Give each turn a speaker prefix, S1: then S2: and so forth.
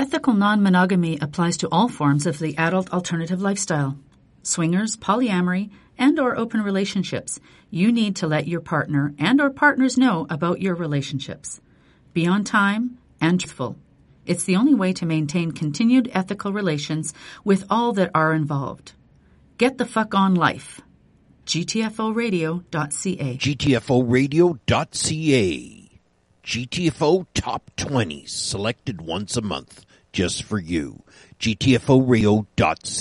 S1: Ethical non-monogamy applies to all forms of the adult alternative lifestyle. Swingers, polyamory, and or open relationships. You need to let your partner and or partners know about your relationships. Be on time and truthful. It's the only way to maintain continued ethical relations with all that are involved. Get the fuck on life. GTFOradio.ca.
S2: GTFOradio.ca. GTFO Top 20s selected once a month just for you. GTFOradio.ca.